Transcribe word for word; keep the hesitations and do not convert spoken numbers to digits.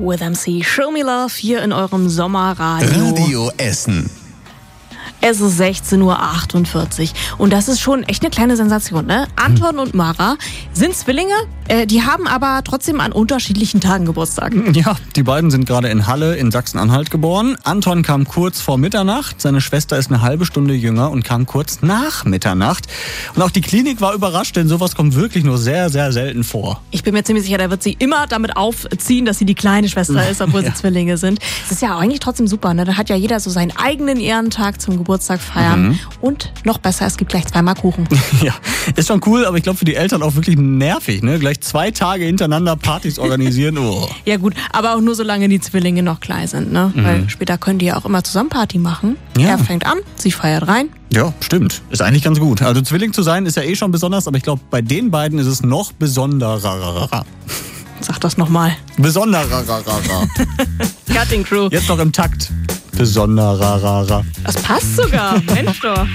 with M C. Show Me Love hier in eurem Sommerradio. Radio Essen. Es ist sechzehn Uhr achtundvierzig und das ist schon echt eine kleine Sensation, ne? Anton und Mara sind Zwillinge, äh, die haben aber trotzdem an unterschiedlichen Tagen Geburtstag. Ja, die beiden sind gerade in Halle in Sachsen-Anhalt geboren. Anton kam kurz vor Mitternacht, seine Schwester ist eine halbe Stunde jünger und kam kurz nach Mitternacht. Und auch die Klinik war überrascht, denn sowas kommt wirklich nur sehr, sehr selten vor. Ich bin mir ziemlich sicher, da wird sie immer damit aufziehen, dass sie die kleine Schwester ist, obwohl Ja. sie Zwillinge sind. Das ist ja eigentlich trotzdem super, ne? Da hat ja jeder so seinen eigenen Ehrentag zum Geburtstag feiern. Mhm. Und noch besser, es gibt gleich zweimal Kuchen. Ja, ist schon cool, aber ich glaube für die Eltern auch wirklich nervig, ne? Gleich zwei Tage hintereinander Partys organisieren. Oh. Ja gut, aber auch nur solange die Zwillinge noch klein sind, ne? Mhm. Weil später können die ja auch immer zusammen Party machen. Ja. Er fängt an, sie feiert rein. Ja, stimmt. Ist eigentlich ganz gut. Also Zwilling zu sein ist ja eh schon besonders, aber ich glaube bei den beiden ist es noch besonderer. Sag das nochmal. Besonderer. Cutting Crew. Jetzt noch im Takt. Besonderer. Das passt sogar. Mensch doch.